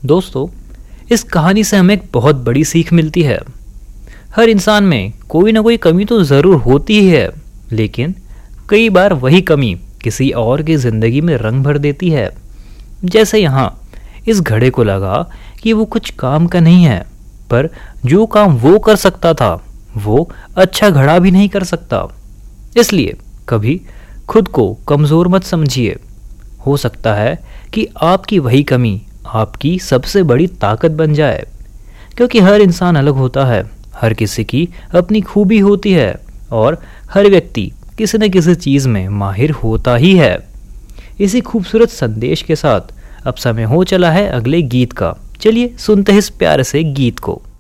दोस्तों, इस कहानी से हमें एक बहुत बड़ी सीख मिलती है। हर इंसान में कोई ना कोई कमी तो ज़रूर होती ही है, लेकिन कई बार वही कमी किसी और की ज़िंदगी में रंग भर देती है। जैसे यहाँ इस घड़े को लगा कि वो कुछ काम का नहीं है, पर जो काम वो कर सकता था वो अच्छा घड़ा भी नहीं कर सकता। इसलिए कभी खुद को कमज़ोर मत समझिए। हो सकता है कि आपकी वही कमी आपकी सबसे बड़ी ताकत बन जाए, क्योंकि हर इंसान अलग होता है, हर किसी की अपनी खूबी होती है और हर व्यक्ति किसी न किसी चीज़ में माहिर होता ही है। इसी खूबसूरत संदेश के साथ अब समय हो चला है अगले गीत का। चलिए सुनते हैं इस प्यारे से गीत को।